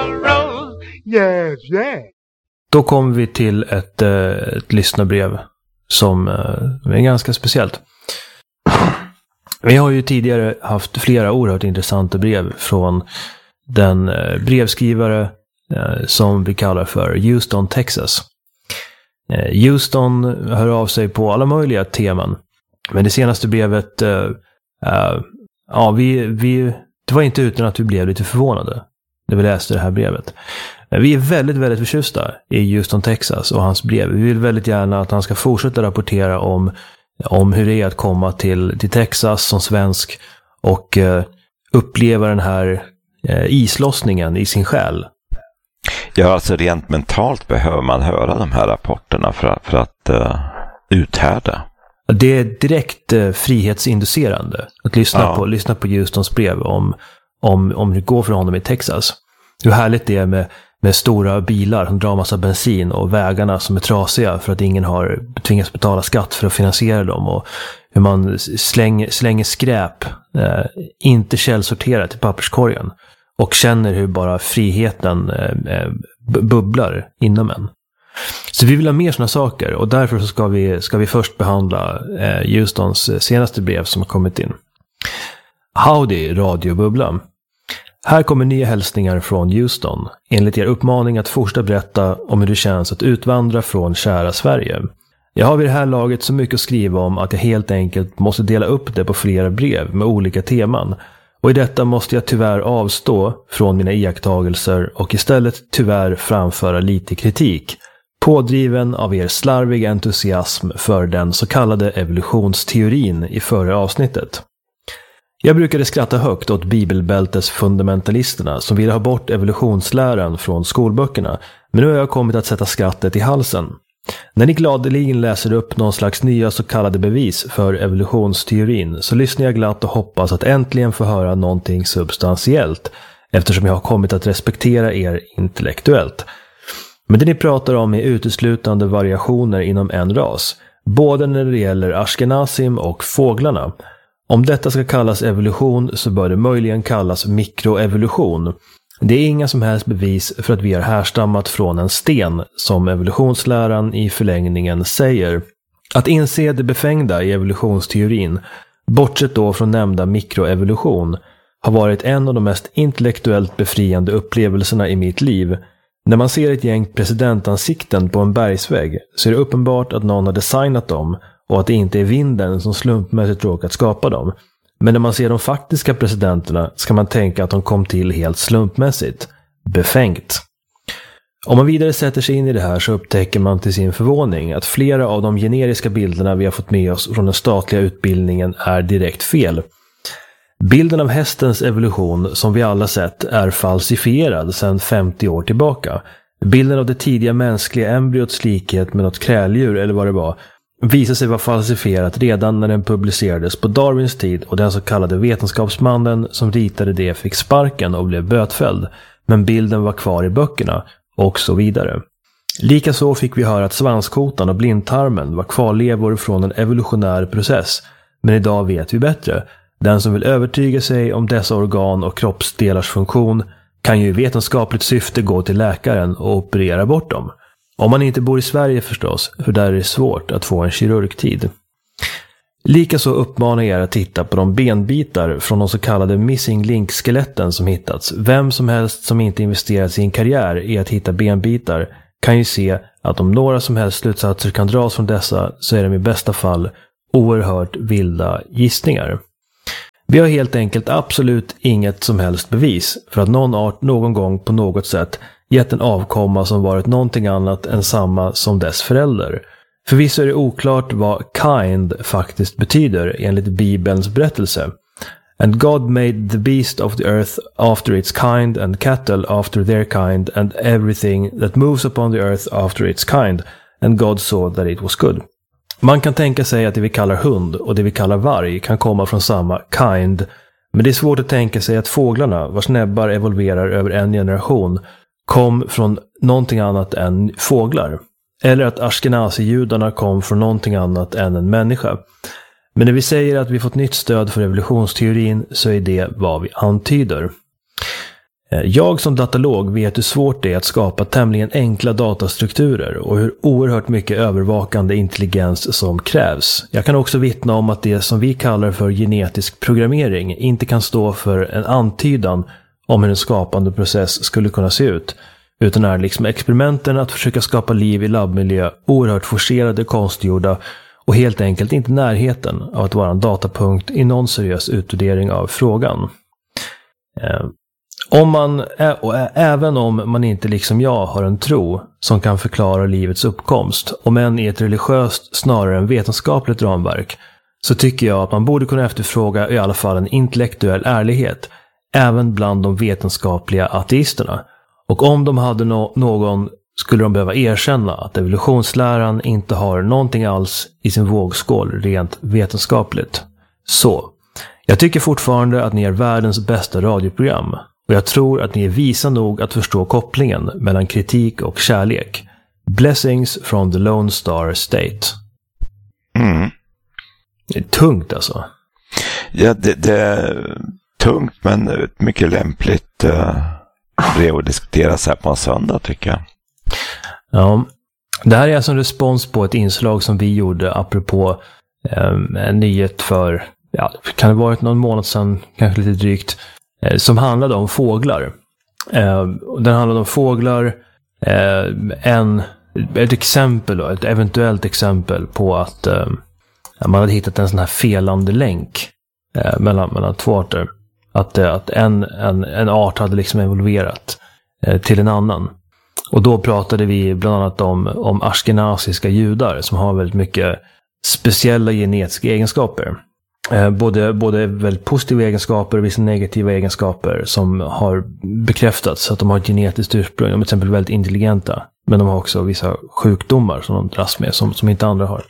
rose. Yes, yeah. Då kommer vi till ett lyssnarbrev som är ganska speciellt. Vi har ju tidigare haft flera oerhört intressanta brev från den brevskrivare som vi kallar för Houston, Texas. Houston hör av sig på alla möjliga teman. Men det senaste brevet, det var inte utan att vi blev lite förvånade när vi läste det här brevet. Vi är väldigt, väldigt förtjusta i Houston, Texas och hans brev. Vi vill väldigt gärna att han ska fortsätta rapportera om hur det är att komma till Texas som svensk och uppleva den här islossningen i sin själ. Ja, alltså rent mentalt behöver man höra de här rapporterna för att uthärda. Det är direkt frihetsinducerande att lyssna på Houstons brev om hur det går för honom i Texas. Hur härligt det är med stora bilar som drar massa bensin och vägarna som är trasiga för att ingen har tvingats betala skatt för att finansiera dem, och hur man slänger skräp inte källsorterat i papperskorgen och känner hur bara friheten bubblar inom en. Så vi vill ha mer sådana saker, och därför så ska vi först behandla Houstons senaste brev som har kommit in. Howdy, radiobubbla. Här kommer nya hälsningar från Houston, enligt er uppmaning att fortsätta berätta om hur det känns att utvandra från kära Sverige. Jag har vid det här laget så mycket att skriva om att jag helt enkelt måste dela upp det på flera brev med olika teman, och i detta måste jag tyvärr avstå från mina iakttagelser och istället tyvärr framföra lite kritik, pådriven av er slarviga entusiasm för den så kallade evolutionsteorin i förra avsnittet. Jag brukade skratta högt åt bibelbältes fundamentalisterna som ville ha bort evolutionsläran från skolböckerna, men nu har jag kommit att sätta skrattet i halsen. När ni gladeligen läser upp någon slags nya så kallade bevis för evolutionsteorin så lyssnar jag glatt och hoppas att äntligen få höra någonting substantiellt, eftersom jag har kommit att respektera er intellektuellt. Men det ni pratar om är uteslutande variationer inom en ras, både när det gäller Ashkenazim och fåglarna. Om detta ska kallas evolution så bör det möjligen kallas mikroevolution. Det är inga som helst bevis för att vi har härstammat från en sten, som evolutionsläran i förlängningen säger. Att inse det befängda i evolutionsteorin, bortsett då från nämnda mikroevolution, har varit en av de mest intellektuellt befriande upplevelserna i mitt liv. När man ser ett gäng presidentansikten på en bergsvägg så är det uppenbart att någon har designat dem och att det inte är vinden som slumpmässigt råkat skapa dem. Men när man ser de faktiska presidenterna ska man tänka att de kom till helt slumpmässigt. Befängt. Om man vidare sätter sig in i det här så upptäcker man till sin förvåning att flera av de generiska bilderna vi har fått med oss från den statliga utbildningen är direkt fel. Bilden av hästens evolution som vi alla sett är falsifierad sedan 50 år tillbaka. Bilden av det tidiga mänskliga embryots likhet med något kräldjur eller vad det var visade sig vara falsifierat redan när den publicerades på Darwins tid, och den så kallade vetenskapsmannen som ritade det fick sparken och blev bötfälld, men bilden var kvar i böckerna och så vidare. Likaså fick vi höra att svanskotan och blindtarmen var kvarlevor från en evolutionär process, men idag vet vi bättre. Den som vill övertyga sig om dessa organ och kroppsdelars funktion kan ju i vetenskapligt syfte gå till läkaren och operera bort dem. Om man inte bor i Sverige förstås, för där är det svårt att få en kirurgtid. Likaså uppmanar jag er att titta på de benbitar från de så kallade missing link-skeletten som hittats. Vem som helst som inte investerat sin karriär i att hitta benbitar kan ju se att om några som helst slutsatser kan dras från dessa så är de i bästa fall oerhört vilda gissningar. Vi har helt enkelt absolut inget som helst bevis för att någon art någon gång på något sätt gett en avkomma som varit någonting annat än samma som dess förälder. Förvisso är det oklart vad kind faktiskt betyder enligt Bibelns berättelse. And God made the beast of the earth after its kind, and cattle after their kind, and everything that moves upon the earth after its kind, and God saw that it was good. Man kan tänka sig att det vi kallar hund och det vi kallar varg kan komma från samma kind, men det är svårt att tänka sig att fåglarna, vars näbbar evolverar över en generation, kom från någonting annat än fåglar. Eller att Ashkenazi-judarna kom från någonting annat än en människa. Men när vi säger att vi fått nytt stöd för evolutionsteorin så är det vad vi antyder. Jag som datalog vet hur svårt det är att skapa tämligen enkla datastrukturer och hur oerhört mycket övervakande intelligens som krävs. Jag kan också vittna om att det som vi kallar för genetisk programmering inte kan stå för en antydan om hur en skapande process skulle kunna se ut, utan är liksom experimenten att försöka skapa liv i labbmiljö oerhört forcerade, konstgjorda och helt enkelt inte närheten av att vara en datapunkt i någon seriös utvärdering av frågan. Även om man inte liksom jag har en tro som kan förklara livets uppkomst, om än i ett religiöst snarare än vetenskapligt ramverk, så tycker jag att man borde kunna efterfråga i alla fall en intellektuell ärlighet, även bland de vetenskapliga ateisterna. Och om de hade någon skulle de behöva erkänna att evolutionsläran inte har någonting alls i sin vågskål rent vetenskapligt. Så, jag tycker fortfarande att ni är världens bästa radioprogram. Och jag tror att ni är visa nog att förstå kopplingen mellan kritik och kärlek. Blessings from the Lone Star State. Mm. Det är tungt alltså. Ja, det är tungt men mycket lämpligt brev att diskutera så här på en söndag tycker jag. Ja, det här är alltså en respons på ett inslag som vi gjorde apropå en nyhet för, kan det ha varit någon månad sedan, kanske lite drygt, som handlade om fåglar. Den handlade om fåglar, ett exempel då, ett eventuellt exempel på att man hade hittat en sån här felande länk mellan två arter. Att en art hade liksom evolverat till en annan. Och då pratade vi bland annat om ashkenaziska judar som har väldigt mycket speciella genetiska egenskaper. Både väldigt positiva egenskaper och vissa negativa egenskaper som har bekräftats att de har ett genetiskt ursprung. De är till exempel väldigt intelligenta, men de har också vissa sjukdomar som de dras med som inte andra har.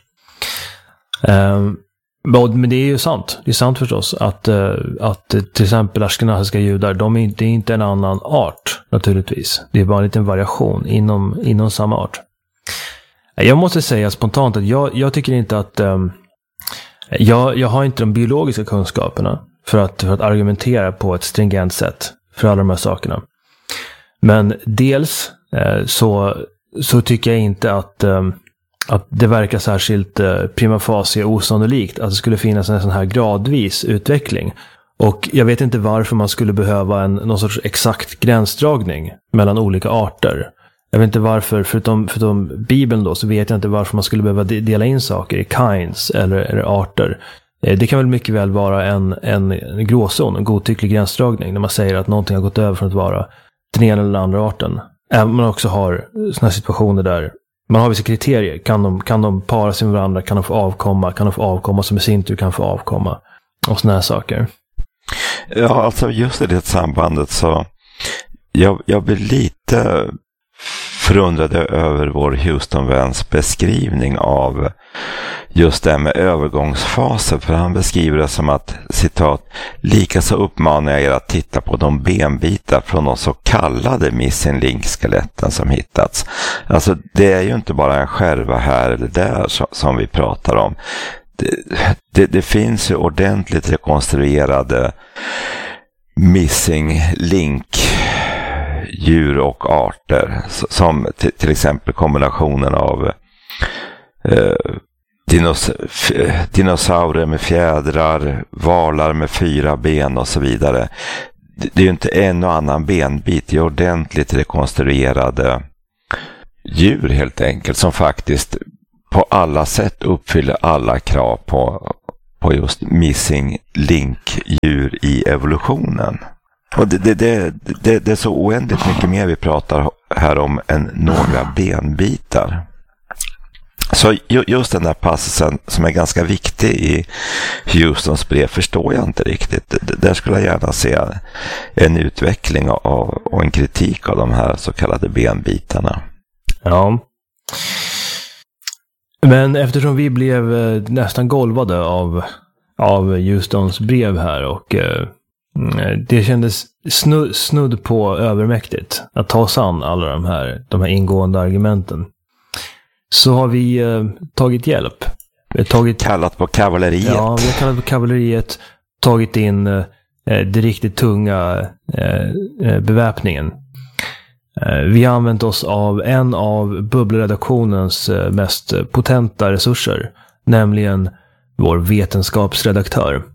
Men det är ju sant. Det är sant förstås att till exempel ashkenaziska judar, det är inte en annan art naturligtvis. Det är bara en liten variation inom samma art. Jag måste säga spontant att jag tycker inte att jag har inte de biologiska kunskaperna för att argumentera på ett stringent sätt för alla de här sakerna. Men dels så tycker jag inte att det verkar särskilt prima facie osannolikt att det skulle finnas en sån här gradvis utveckling. Och jag vet inte varför man skulle behöva någon sorts exakt gränsdragning mellan olika arter. Jag vet inte varför, förutom Bibeln då, så vet jag inte varför man skulle behöva dela in saker i kinds eller arter. Det kan väl mycket väl vara en gråzon, en godtycklig gränsdragning när man säger att någonting har gått över från att vara den ena eller andra arten. Även om man också har såna här situationer där man har vissa kriterier. Kan de para sig med varandra? Kan de få avkomma? Kan de få avkomma som i sin tur kan få avkomma? Och såna här saker. Ja, alltså just i det sambandet så jag blir lite förundrad över vår Houston-väns beskrivning av just det med övergångsfaser. För han beskriver det som att, citat, likaså uppmanar jag er att titta på de benbitar från de så kallade missing link-skeletten som hittats. Alltså det är ju inte bara en skärva här eller där som vi pratar om. Det finns ju ordentligt rekonstruerade missing link djur och arter som till exempel kombinationen av dinosaurier med fjädrar, valar med 4 ben och så vidare. Det är ju inte en och annan benbit, det är ordentligt rekonstruerade djur helt enkelt som faktiskt på alla sätt uppfyller alla krav på just missing link djur i evolutionen. Och det är så oändligt mycket mer vi pratar här om än några benbitar. Så just den där passusen som är ganska viktig i Houstons brev förstår jag inte riktigt. Där skulle jag gärna se en utveckling och en kritik av de här så kallade benbitarna. Ja. Men eftersom vi blev nästan golvade av Houstons brev här och det kändes snudd på övermäktigt att ta oss an alla de här ingående argumenten. Så har vi tagit hjälp. Vi har kallat på kavalleriet. Ja, vi har kallat på kavalleriet, tagit in det riktigt tunga beväpningen. Vi har använt oss av en av bubbelredaktionens mest potenta resurser, nämligen vår vetenskapsredaktör.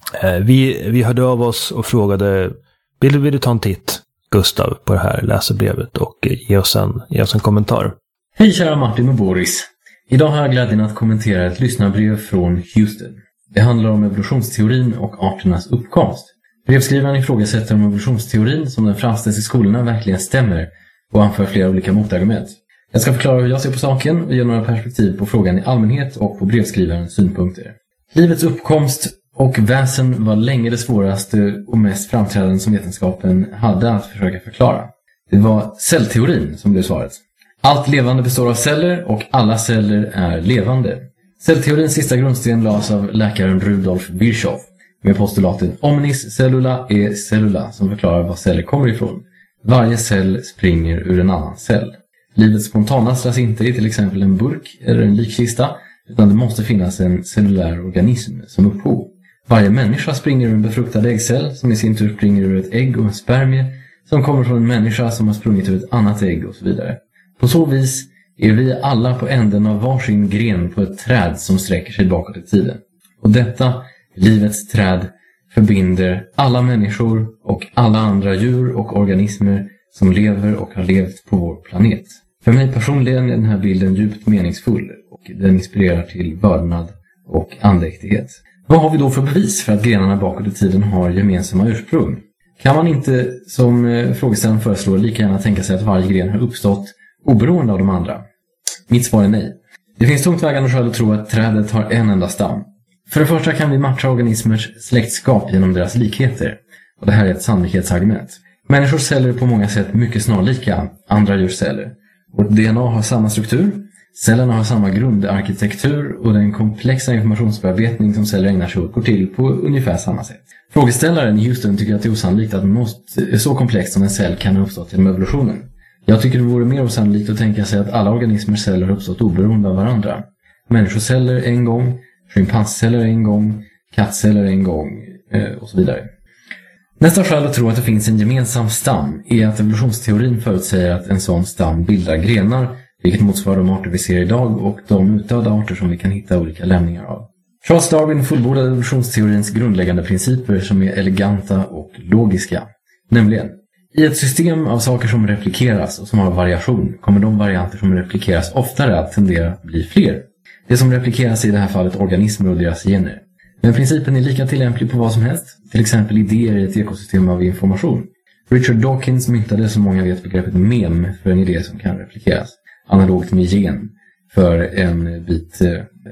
Vi hörde av oss och frågade, vill du ta en titt, Gustav, på det här läsarbrevet och ge oss en kommentar? Hej kära Martin och Boris. Idag har jag glädjen att kommentera ett lyssnarbrev från Houston. Det handlar om evolutionsteorin och arternas uppkomst. Brevskrivaren ifrågasätter om evolutionsteorin som den framställs i skolorna verkligen stämmer och anför flera olika motargument. Jag ska förklara hur jag ser på saken och ge några perspektiv på frågan i allmänhet och på brevskrivarens synpunkter. Livets uppkomst och väsen var länge det svåraste och mest framträdande som vetenskapen hade att försöka förklara. Det var cellteorin som blev svaret. Allt levande består av celler och alla celler är levande. Cellteorins sista grundsten lades av läkaren Rudolf Virchow med postulatet omnis cellula e cellula som förklarar var celler kommer ifrån. Varje cell springer ur en annan cell. Livet spontanastras inte i till exempel en burk eller en likkista, utan det måste finnas en cellulär organism som upphov. Varje människa springer ur en befruktad äggcell som i sin tur springer ur ett ägg och en spermie som kommer från en människa som har sprungit ur ett annat ägg och så vidare. På så vis är vi alla på änden av varsin gren på ett träd som sträcker sig bakåt i tiden. Och detta, livets träd, förbinder alla människor och alla andra djur och organismer som lever och har levt på vår planet. För mig personligen är den här bilden djupt meningsfull och den inspirerar till vördnad och andäktighet. Vad har vi då för bevis för att grenarna bakåt i tiden har gemensamma ursprung? Kan man inte, som frågeställaren föreslår, lika gärna tänka sig att varje gren har uppstått oberoende av de andra? Mitt svar är nej. Det finns tungt vägande skäl att tro att trädet har en enda stam. För det första kan vi matcha organismers släktskap genom deras likheter. Och det här är ett sannolikhetsargument. Människors celler är på många sätt mycket snarlika andra djurs celler. Vårt DNA har samma struktur, cellerna har samma grundarkitektur och den komplexa informationsbearbetning som celler ägnar sig åt går till på ungefär samma sätt. Frågeställaren i Houston tycker att det är osannolikt att något så komplext som en cell kan ha uppstått genom evolutionen. Jag tycker det vore mer osannolikt att tänka sig att alla organismers celler har uppstått oberoende av varandra. Människoceller en gång, schimpansceller en gång, kattceller en gång och så vidare. Nästa skäl att tro att det finns en gemensam stam är att evolutionsteorin förutsäger att en sån stam bildar grenar, vilket motsvarar de arter vi ser idag och de utdöda arter som vi kan hitta olika lämningar av. Charles Darwin fullbordade evolutionsteorins grundläggande principer som är eleganta och logiska. Nämligen, i ett system av saker som replikeras och som har variation kommer de varianter som replikeras oftare att tendera att bli fler. Det som replikeras är i det här fallet organismer och deras gener. Men principen är lika tillämplig på vad som helst, till exempel idéer i ett ekosystem av information. Richard Dawkins myntade, som många vet, begreppet mem för en idé som kan replikeras, analogt med gen för en bit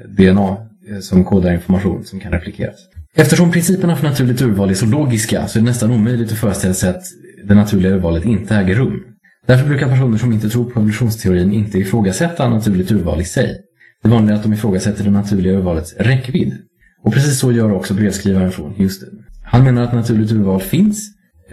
DNA som kodar information som kan replikeras. Eftersom principerna för naturligt urval är så logiska så är det nästan omöjligt att föreställa sig att det naturliga urvalet inte äger rum. Därför brukar personer som inte tror på evolutionsteorin inte ifrågasätta naturligt urval i sig. Det vanliga är att de ifrågasätter det naturliga urvalets räckvidd. Och precis så gör också brevskrivaren från Houston. Han menar att naturligt urval finns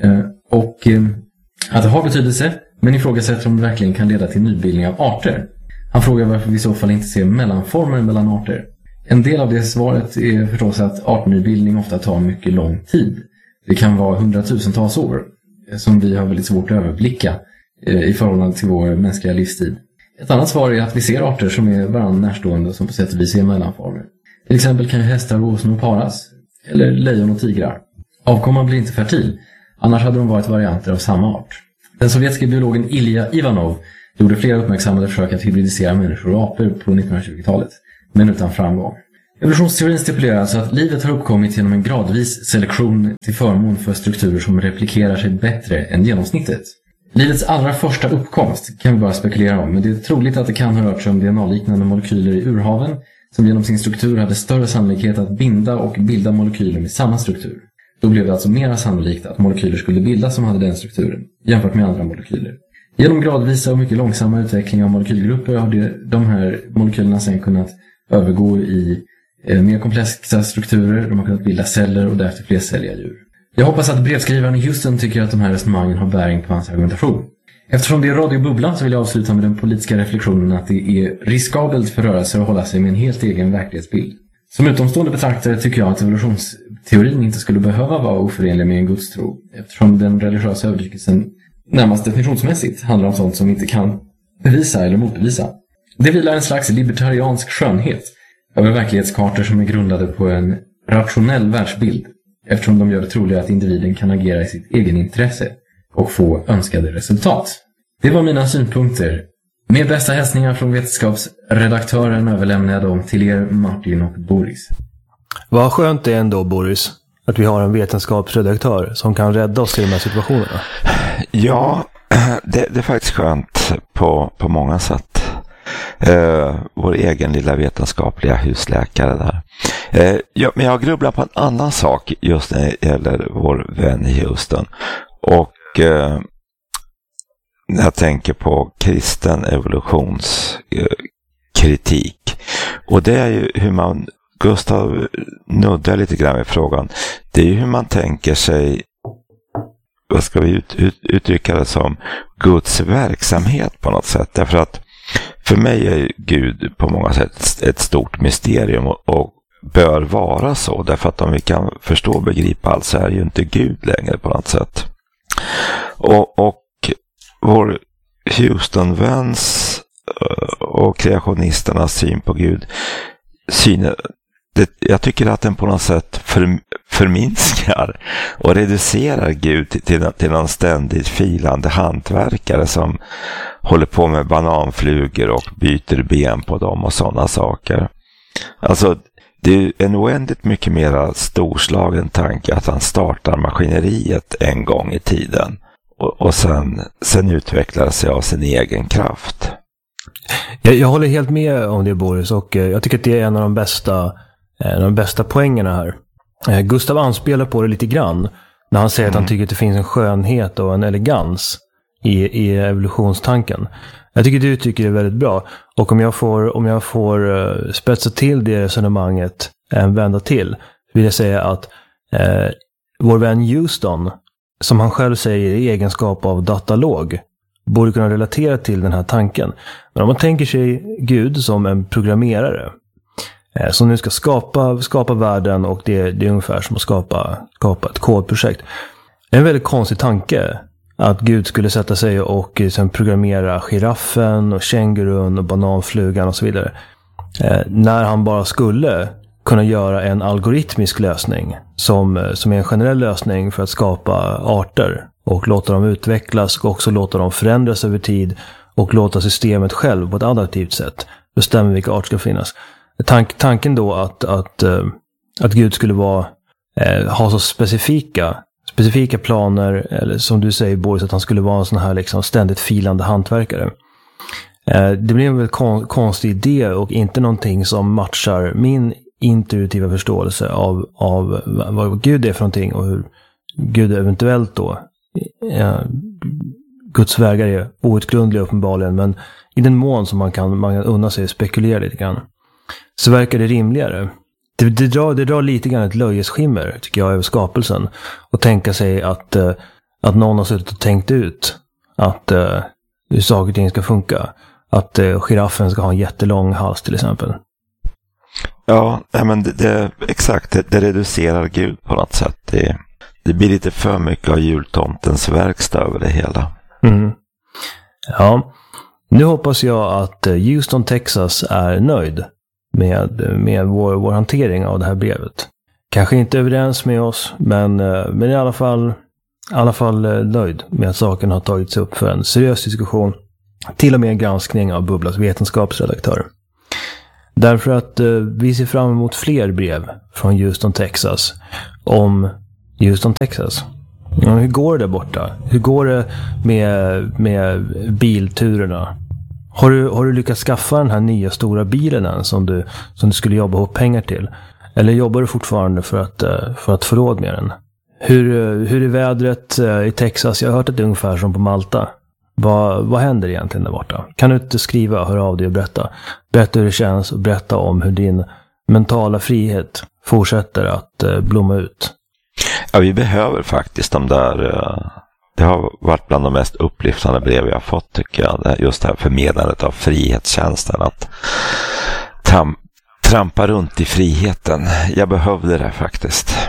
och att det har betydelse, men ifrågasätter om det verkligen kan leda till nybildning av arter. Han frågar varför vi i så fall inte ser mellanformer mellan arter. En del av det svaret är förstås att artnybildning ofta tar mycket lång tid. Det kan vara hundratusentals år som vi har väldigt svårt att överblicka i förhållande till vår mänskliga livstid. Ett annat svar är att vi ser arter som är varandra närstående och som på sätt och vis är mellanformer. Till exempel kan ju hästar och åsnor paras, eller lejon och tigrar. Avkomman blir inte fertil, annars hade de varit varianter av samma art. Den sovjetiska biologen Ilja Ivanov gjorde flera uppmärksammade försök att hybridisera människor och apor på 1920-talet, men utan framgång. Evolutionsteorin stipulerar alltså att livet har uppkommit genom en gradvis selektion till förmån för strukturer som replikerar sig bättre än genomsnittet. Livets allra första uppkomst kan vi bara spekulera om, men det är troligt att det kan ha rört sig om DNA-liknande molekyler i urhaven som genom sin struktur hade större sannolikhet att binda och bilda molekyler med samma struktur. Då blev det alltså mer sannolikt att molekyler skulle bildas som hade den strukturen, jämfört med andra molekyler. Genom gradvisa och mycket långsamma utveckling av molekylgrupper har de här molekylerna sedan kunnat övergå i mer komplexa strukturer, de har kunnat bilda celler och därefter flercelliga djur. Jag hoppas att brevskrivaren i Houston tycker att de här resonemangen har bäring på hans argumentation. Eftersom det är radiobubblan så vill jag avsluta med den politiska reflektionen att det är riskabelt för rörelser att hålla sig med en helt egen verklighetsbild. Som utomstående betraktare tycker jag att evolutionsteorin inte skulle behöva vara oförenlig med en gudstro, eftersom den religiösa övertygelsen närmast definitionsmässigt handlar om sånt som inte kan bevisa eller motbevisa. Det vilar en slags libertariansk skönhet över verklighetskartor som är grundade på en rationell världsbild, eftersom de gör det troligt att individen kan agera i sitt egen intresse och få önskade resultat. Det var mina synpunkter. Med bästa hälsningar från vetenskapsredaktören överlämnar jag dem till er, Martin och Boris. Vad skönt det är ändå, Boris, att vi har en vetenskapsredaktör som kan rädda oss i de här situationerna. Ja, det är faktiskt skönt på många sätt. Vår egen lilla vetenskapliga husläkare där. Men jag grubblar på en annan sak just när det gäller vår vän i Houston. Och när jag tänker på kristen evolutionskritik. Och det är ju hur man, Gustav nuddar lite grann i frågan. Det är ju hur man tänker sig, vad ska vi uttrycka det som, Guds verksamhet på något sätt. Därför att för mig är Gud på många sätt ett stort mysterium och bör vara så. Därför att om vi kan förstå och begripa allt så är ju inte Gud längre på något sätt. Och vår Houston-väns och kreationisternas syn på Gud, jag tycker att den på något sätt förminskar och reducerar Gud till någon ständigt filande hantverkare som håller på med bananflugor och byter ben på dem och sådana saker. Alltså, det är en oändligt mycket mer storslagen tanke att han startar maskineriet en gång i tiden och sen utvecklar sig av sin egen kraft. Jag håller helt med om det, Boris, och jag tycker att det är en av de bästa poängerna här. Gustav anspelar på det lite grann när han säger att han tycker att det finns en skönhet och en elegans i evolutionstanken. Jag tycker du tycker det är väldigt bra. Och om jag får spetsa till det resonemanget en vända till, vill jag säga att vår vän Houston, som han själv säger i egenskap av datalog, borde kunna relatera till den här tanken. Men om man tänker sig Gud som en programmerare som nu ska skapa världen, och det är ungefär som att skapa ett kodprojekt. Det är en väldigt konstig tanke att Gud skulle sätta sig och sen programmera giraffen och kängurun och bananflugan och så vidare. När han bara skulle kunna göra en algoritmisk lösning som är en generell lösning för att skapa arter och låta dem utvecklas och också låta dem förändras över tid och låta systemet själv på ett adaptivt sätt bestämma vilka arter ska finnas. Tanken då att Gud skulle ha så specifika planer, eller som du säger, Boris, att han skulle vara en sån här liksom ständigt filande hantverkare. Det blir en väldigt konstig idé och inte någonting som matchar min intuitiva förståelse av vad Gud är för någonting och hur Gud eventuellt då Guds vägar är outgrundliga uppenbarligen, men i den mån som man kan unna sig spekulera lite grann, så verkar det rimligare. Det drar lite grann ett löjesskimmer, tycker jag, över skapelsen. Och tänka sig att någon har suttit och tänkt ut att hur saker och ting ska funka. Att giraffen ska ha en jättelång hals till exempel. Ja, men det reducerar Gud på något sätt. Det blir lite för mycket av jultomtens verkstad över det hela. Mm. Ja, nu hoppas jag att Houston, Texas är nöjd med vår hantering av det här brevet. Kanske inte överens med oss, men i alla fall nöjd med att saken har tagits upp för en seriös diskussion, till och med en granskning av Bubblas vetenskapsredaktör. Därför att vi ser fram emot fler brev från Houston, Texas om Houston, Texas. Ja, hur går det där borta? Hur går det med bilturerna? Har du lyckats skaffa den här nya stora bilen än som du skulle jobba ihop pengar till? Eller jobbar du fortfarande för att få råd med den? Hur är vädret i Texas? Jag har hört att det är ungefär som på Malta. Vad händer egentligen där borta? Kan du inte skriva, höra av dig och berätta? Berätta hur det känns och berätta om hur din mentala frihet fortsätter att blomma ut. Ja, vi behöver faktiskt de där. Det har varit bland de mest upplyftande brev jag har fått, tycker jag. Just det här förmedlandet av frihetskänslan. Att trampa runt i friheten. Jag behövde det faktiskt.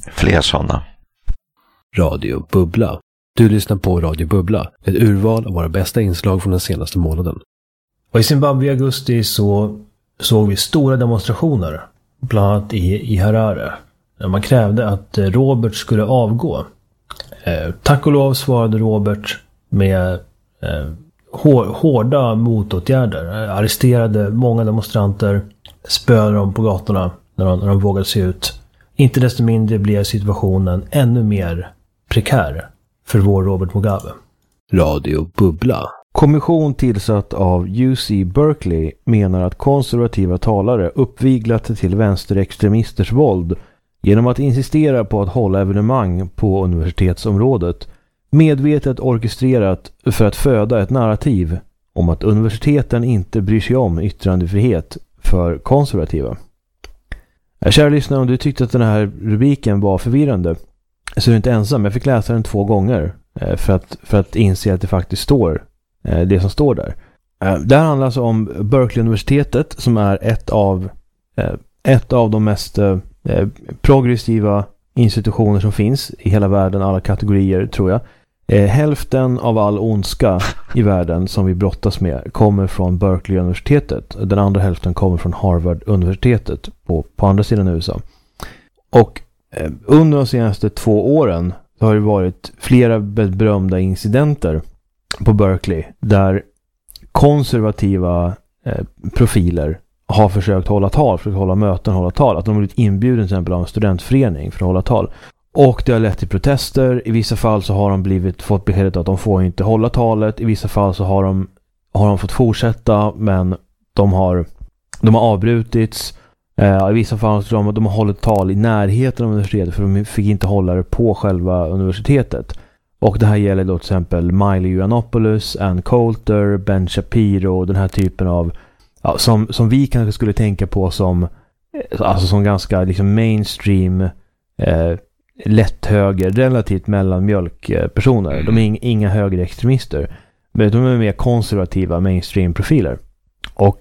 Fler sådana. Radio Bubbla. Du lyssnar på Radio Bubbla, ett urval av våra bästa inslag från den senaste månaden. Och i Zimbabwe i augusti så såg vi stora demonstrationer, bland annat i Harare. Där man krävde att Robert skulle avgå. Tack och lov svarade Robert med hårda motåtgärder. Arresterade många demonstranter, spöade dem på gatorna när de vågade se ut. Inte desto mindre blev situationen ännu mer prekär för vår Robert Mugabe. Radio Bubbla. Kommission tillsatt av UC Berkeley menar att konservativa talare uppviglat till vänsterextremisters våld genom att insistera på att hålla evenemang på universitetsområdet, medvetet orkestrerat för att föda ett narrativ om att universiteten inte bryr sig om yttrandefrihet för konservativa. Kära lyssnare, om du tyckte att den här rubriken var förvirrande så är du inte ensam. Jag fick läsa den 2 gånger för att inse att det faktiskt står det som står där. Det här handlar alltså om Berkeley-universitetet som är ett av de mest progressiva institutioner som finns i hela världen, alla kategorier tror jag. Hälften av all ondska i världen som vi brottas med kommer från Berkeley-universitetet. Den andra hälften kommer från Harvard-universitetet på andra sidan USA. Och under de senaste 2 åren så har det varit flera berömda incidenter på Berkeley där konservativa profiler har försökt hålla tal, försökt hålla möten, hålla tal. Att de har blivit inbjuden till exempel av en studentförening för att hålla tal. Och det har lett till protester. I vissa fall så har de fått beskedet att de får inte hålla talet. I vissa fall så har de fått fortsätta, men de har avbrutits. I vissa fall så har de hållit tal i närheten av universitetet för de fick inte hålla det på själva universitetet. Och det här gäller då till exempel Miley Yiannopoulos, Ann Coulter, Ben Shapiro och den här typen av som vi kanske skulle tänka på som ganska liksom mainstream lätt höger, relativt mellanmjölkpersoner. De är inga högerextremister, men de är mer konservativa mainstream-profiler. Och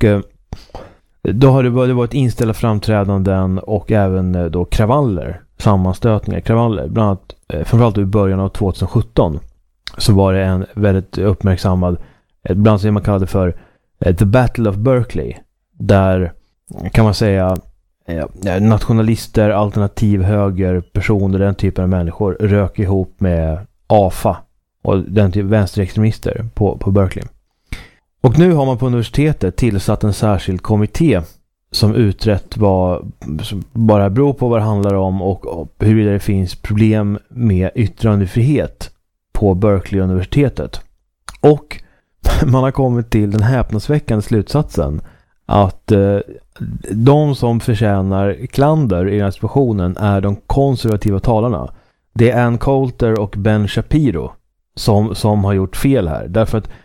då har det varit inställda framträdanden och även då kravaller, kravaller. Bland annat, framförallt i början av 2017 så var det en väldigt uppmärksammad, bland som man kallade för The Battle of Berkeley, där kan man säga nationalister, alternativ höger personer, den typen av människor rök ihop med AFA och den typen av vänsterextremister på Berkeley. Och nu har man på universitetet tillsatt en särskild kommitté som utrett vad bara beror på vad det handlar om och huruvida det finns problem med yttrandefrihet på Berkeley-universitetet. Och man har kommit till den häpnadsväckande slutsatsen att de som förtjänar klander i den här situationen är de konservativa talarna. Det är Ann Coulter och Ben Shapiro som har gjort fel här. Därför att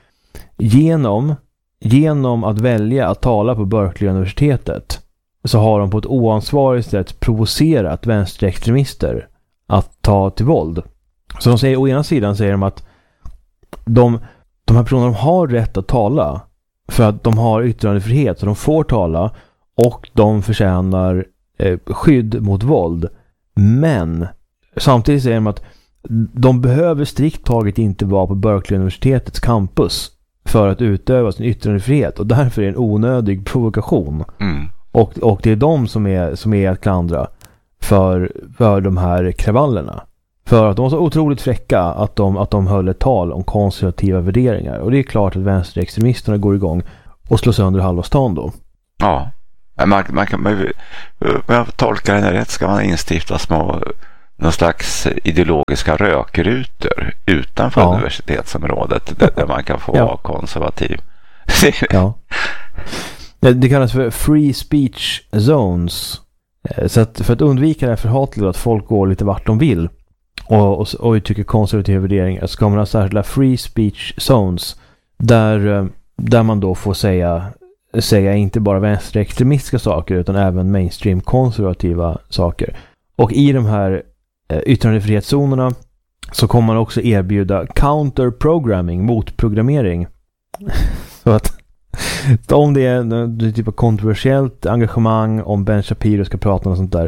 genom att välja att tala på Berkeley-universitetet så har de på ett oansvarigt sätt provocerat vänsterextremister att ta till våld. Så de säger, å ena sidan säger de att de här personerna har rätt att tala för att de har yttrandefrihet, så de får tala och de förtjänar skydd mot våld. Men samtidigt säger de att de behöver strikt taget inte vara på Berkeley-universitetets campus för att utöva sin yttrandefrihet, och därför är det en onödig provokation. Och det är de som är att klandra för de här kravallerna. För att de var så otroligt fräcka att de höll ett tal om konservativa värderingar. Och det är klart att vänsterextremisterna går igång och slår sönder halva stan då. Ja, man kan jag tolkar det rätt, ska man instifta någon slags ideologiska rökrutor utanför universitetsområdet där man kan få vara konservativ. Ja. Det kallas för free speech zones. Så att för att undvika det här förhatliga att folk går lite vart de vill och uttrycker konservativa värderingar, så ska man ha särskilda free speech zones där man då får säga inte bara vänsterextremistiska saker utan även mainstream konservativa saker. Och i de här yttrandefrihetszonerna så kommer man också erbjuda counter-programming, motprogrammering. Så att om det är typ av kontroversiellt engagemang, om Ben Shapiro ska prata om sånt där,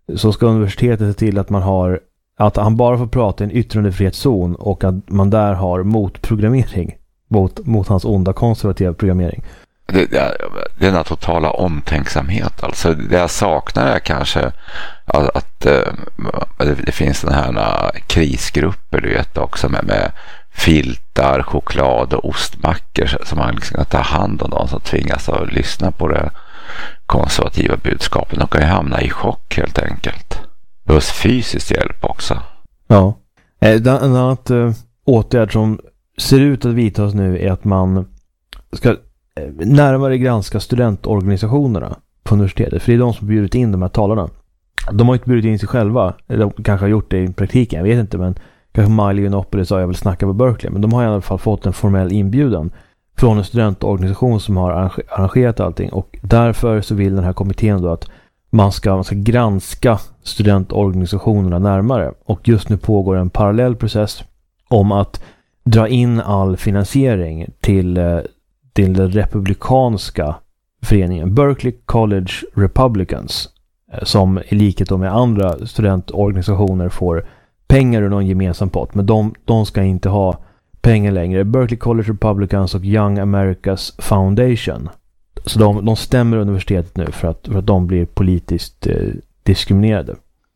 så ska universitetet se till att man har att han bara får prata i en yttrandefrihetszon och att man där har motprogrammering mot hans onda konservativa programmering. Det är den totala omtänksamhet. Alltså det jag saknar är kanske att det finns den här krisgrupper, du vet, också med filtar, choklad och ostmackor som man liksom kan ta hand om de som tvingas att lyssna på det konservativa budskapet. De kan ju hamna i chock helt enkelt. Det behövs fysisk hjälp också. Ja. En annan åtgärd som ser ut att vidtas nu är att man ska närmare granska studentorganisationerna på universitetet. För det är de som bjudit in de här talarna. De har inte bjudit in sig själva. Eller de kanske har gjort det i praktiken, jag vet inte. Men kanske Miley Yiannopoulos sa jag vill snacka på Berkeley. Men de har i alla fall fått en formell inbjudan från en studentorganisation som har arrangerat allting. Och därför så vill den här kommittén då att man ska granska studentorganisationerna närmare. Och just nu pågår en parallell process om att dra in all finansiering till den republikanska föreningen Berkeley College Republicans, som i likhet med andra studentorganisationer får pengar ur någon gemensam pott, men de ska inte ha pengar längre. Berkeley College Republicans och Young America's Foundation, så de stämmer universitetet nu för att de blir politiskt diskriminerade.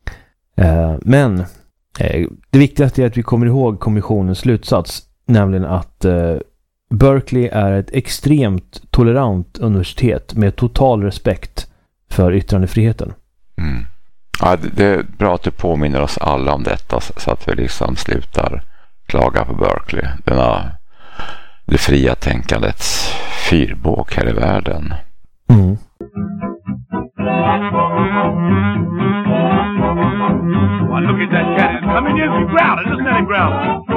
Men det viktigaste är att vi kommer ihåg kommissionens slutsats, nämligen att Berkeley är ett extremt tolerant universitet med total respekt för yttrandefriheten. Mm. Ja, det är bra att du påminner oss alla om detta så att vi liksom slutar klaga på Berkeley. Det fria tänkandets fyrbåk här i världen. Mm. Look at that cat coming in, growl, listen at him growl.